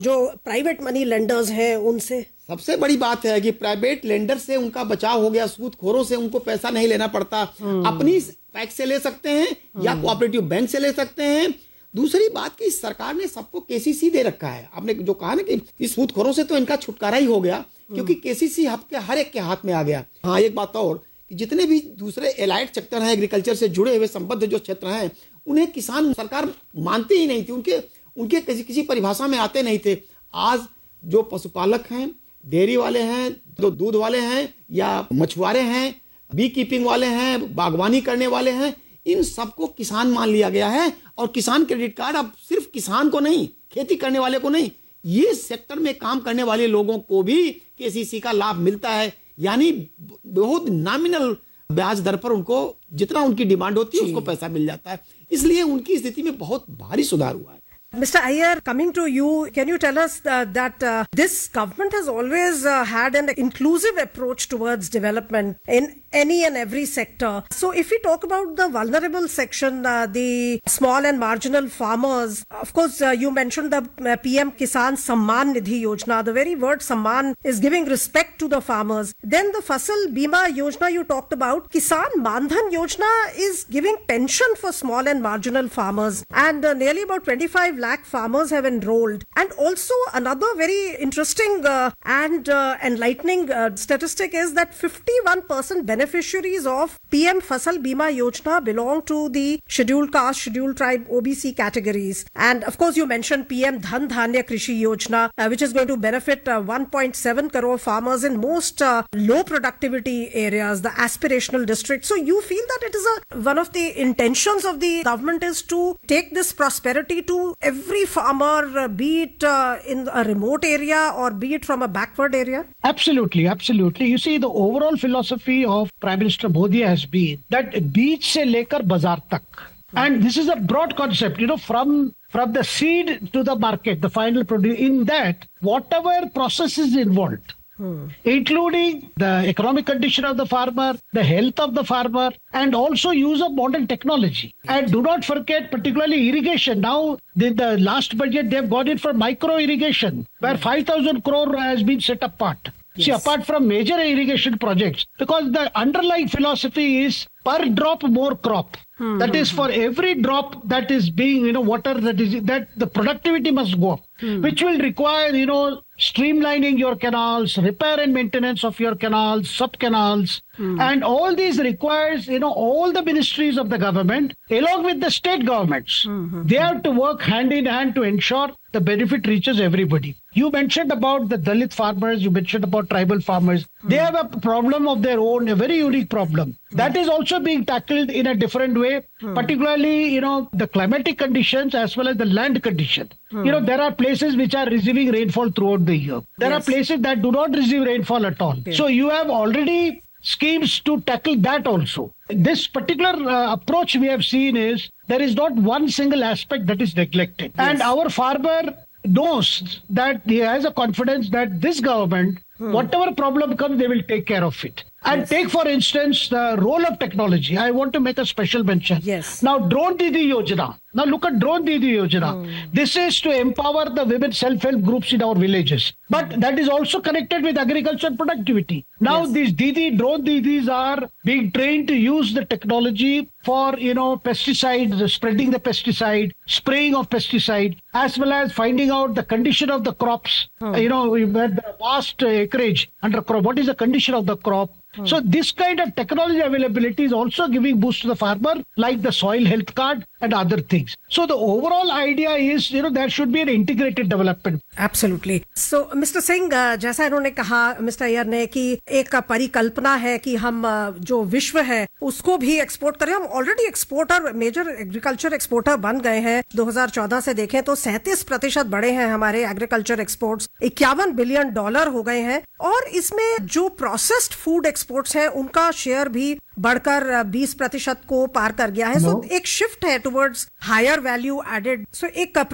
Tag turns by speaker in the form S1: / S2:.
S1: जो private money lenders हैं उनसे?
S2: सबसे बड़ी बात है कि प्राइवेट लेंडर से उनका बचाव हो गया, सूदखोरों से उनको पैसा नहीं लेना पड़ता, अपनी पैक्स से ले सकते हैं या कोऑपरेटिव बैंक से ले सकते हैं। दूसरी बात कि सरकार ने सबको केसीसी दे रखा है। आपने जो कहा ना कि इस सूदखोरों से तो इनका छुटकारा ही हो गया, क्योंकि केसीसी हर एक के हाथ में आ गया। हाँ, एक बात और कि जितने भी दूसरे एलाइड सेक्टर हैं, एग्रीकल्चर से जुड़े हुए संबद्ध जो क्षेत्र हैं, उन्हें किसान सरकार मानती ही नहीं थी, उनके किसी परिभाषा में आते नहीं थे। आज जो पशुपालक हैं, डेयरी वाले हैं, जो दूध वाले हैं या मछुआरे हैं, बी कीपिंग वाले हैं, बागवानी करने वाले हैं, इन सबको किसान मान लिया गया है। और किसान क्रेडिट कार्ड अब सिर्फ किसान को नहीं, खेती करने वाले को नहीं, ये सेक्टर में काम करने वाले लोगों को भी केसीसी का लाभ मिलता है। यानी बहुत नॉमिनल ब्याज दर पर उनको जितना उनकी डिमांड होती है उसको पैसा मिल जाता है। इसलिए उनकी स्थिति में बहुत भारी सुधार हुआ है।
S1: Mr. Iyer, coming to you, can you tell us that this government has always had an inclusive approach towards development in any and every sector. So if we talk about the vulnerable section, the small and marginal farmers, of course, you mentioned the PM Kisan Samman Nidhi Yojana. The very word Samman is giving respect to the farmers. Then the Fasal Bima Yojana you talked about. Kisan Mandhan Yojana is giving pension for small and marginal farmers. And nearly about 25 lakh farmers have enrolled. And also another very interesting and enlightening statistic is that 51% beneficiaries of PM Fasal Bima Yojana belong to the scheduled caste, scheduled tribe, OBC categories. And of course you mentioned PM Dhan Dhanya Krishi Yojana, which is going to benefit 1.7 crore farmers in most low productivity areas, the aspirational districts. So you feel that it is one of the intentions of the government is to take this prosperity to every farmer, be it in a remote area or be it from a backward area?
S3: Absolutely, absolutely. You see, the overall philosophy of Prime Minister Modi has been that beach se lekar bazaar tak. And this is a broad concept, from the seed to the market, the final produce. In that, whatever process is involved, including the economic condition of the farmer, the health of the farmer, and also use of modern technology. And do not forget, particularly irrigation. Now, in the last budget, they have gone in for micro irrigation, where 5,000 crore has been set apart. Yes. See, apart from major irrigation projects, because the underlying philosophy is per drop more crop. That is, for every drop that is being, water that the productivity must go up, which will require, streamlining your canals, repair and maintenance of your canals, sub-canals, and all these requires, all the ministries of the government, along with the state governments, they have to work hand in hand to ensure the benefit reaches everybody. You mentioned about the Dalit farmers, you mentioned about tribal farmers. They have a problem of their own, a very unique problem. That is also being tackled in a different way, particularly, the climatic conditions as well as the land condition. There are places which are receiving rainfall throughout the year. There are places that do not receive rainfall at all. So you have already schemes to tackle that also. This particular approach we have seen is there is not one single aspect that is neglected. Yes. And our farmer knows that he has a confidence that this government, whatever problem comes, they will take care of it. And take, for instance, the role of technology. I want to make a special mention.
S1: Yes.
S3: Now, Drone Didi Yojana. Now, look at Drone Didi Yojana. This is to empower the women self-help groups in our villages. But that is also connected with agriculture productivity. Now, these Drone Didis are being trained to use the technology for, pesticides, spreading the pesticide, spraying of pesticide, as well as finding out the condition of the crops. We had the vast acreage under crop. What is the condition of the crop? So this kind of technology availability is also giving boost to the farmer, like the soil health card and other things. So the overall idea is, there should be an integrated development.
S1: Absolutely. So Mr. Singh, जैसा इन्होंने कहा Mr. Iyer ने कि एक परिकल्पना है कि हम जो विश्व है उसको भी एक्सपोर्ट करें। हम already exporter, major agriculture exporter बन गए हैं। 2014 से देखें तो 37% बढ़े हैं हमारे एग्रीकल्चर एक्सपोर्ट्स, $51 बिलियन हो गए हैं। और इसमें जो प्रोसेस्ड फूड एक्सपोर्ट्स हैं उनका शेयर भी बढ़कर 20% को पार कर गया है। सो एक शिफ्ट है टुवर्ड्स हायर वैल्यू एडेड। सो एक